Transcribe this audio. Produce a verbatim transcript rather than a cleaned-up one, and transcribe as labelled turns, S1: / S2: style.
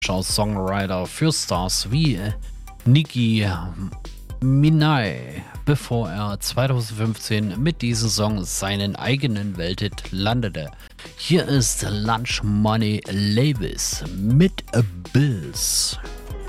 S1: Songwriter für Stars wie Nicki Minaj, bevor er zweitausendfünfzehn mit diesem Song seinen eigenen Welthit landete. Hier ist Lunch Money Labels mit Abyss.